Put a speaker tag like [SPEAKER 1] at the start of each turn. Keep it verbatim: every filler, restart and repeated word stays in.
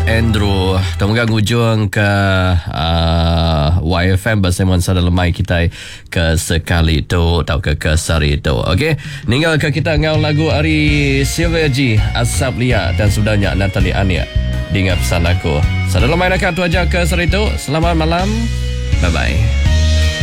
[SPEAKER 1] Andrew. Temukan ujung ke uh, Y F M bersama sada lemai kita ke sekali tu atau ke kesari tu. Okey, ninggal ke kita ngau lagu Ari Silvia G, Asap Lia dan sudahnya Natalie Ania. Dengar pesan aku. Sada lemai nak tu aja ke sari tu. Selamat malam. Bye bye.